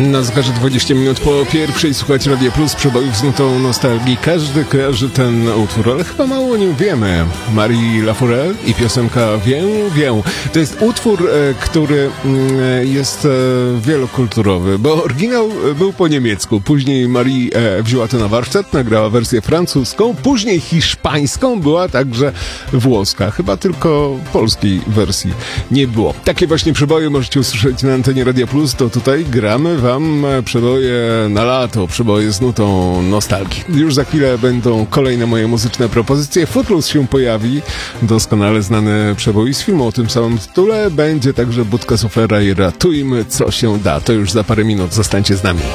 Na zegarze 20 minut po pierwszej. Słuchajcie Radio Plus, przebojów z nutą nostalgii. Każdy kojarzy ten utwór, ale chyba mało o nim wiemy. Marie Laforel i piosenka Wiem, wiem. To jest utwór, który jest wielokulturowy, bo oryginał był po niemiecku. Później Marie wzięła to na warsztat, nagrała wersję francuską, później hiszpańską, była także włoska. Chyba tylko polskiej wersji nie było. Takie właśnie przeboje możecie usłyszeć na antenie Radio Plus. To tutaj gramy wam przeboje na lato, przeboje z nutą nostalgii. Już za chwilę będą kolejne moje muzyczne propozycje. Footloose się pojawi, doskonale znany przebój z filmu o tym samym tytule. Będzie także Budka Suflera i Ratujmy co się da. To już za parę minut. Zostańcie z nami.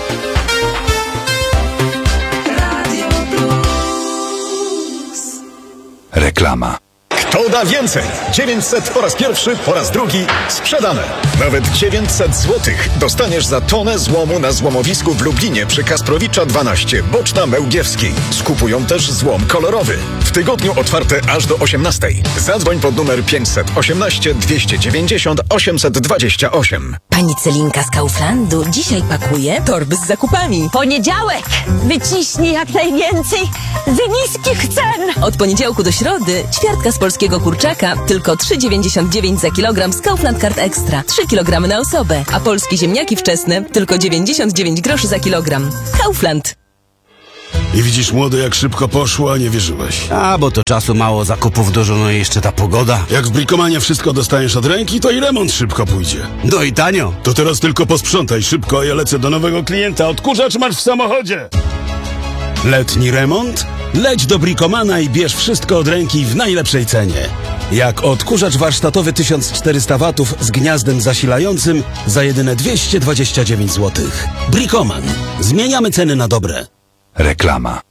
Reklama. Kto da więcej? 900 po raz pierwszy, po raz drugi sprzedane. Nawet 900 złotych dostaniesz za tonę złomu na złomowisku w Lublinie przy Kasprowicza 12, Boczna Mełgiewskiej. Skupują też złom kolorowy. W tygodniu otwarte aż do 18. Zadzwoń pod numer 518 290 828. Pani Celinka z Kauflandu dzisiaj pakuje torby z zakupami. Poniedziałek! Wyciśnij jak najwięcej z niskich cen! Od poniedziałku do środy ćwiartka z polskiego kurczaka tylko 3,99 za kilogram z Kaufland Card Extra. 3 kg na osobę. A polskie ziemniaki wczesne tylko 99 groszy za kilogram. Kaufland. I widzisz, młody, jak szybko poszło, a nie wierzyłeś. A, bo to czasu mało, zakupów dużo, no i jeszcze ta pogoda. Jak w Bricomanie wszystko dostaniesz od ręki, to i remont szybko pójdzie. No i tanio. To teraz tylko posprzątaj szybko, a ja lecę do nowego klienta. Odkurzacz masz w samochodzie. Letni remont? Leć do Bricomana i bierz wszystko od ręki w najlepszej cenie. Jak odkurzacz warsztatowy 1400 watów z gniazdem zasilającym za jedyne 229 zł. Bricoman. Zmieniamy ceny na dobre. Reklama.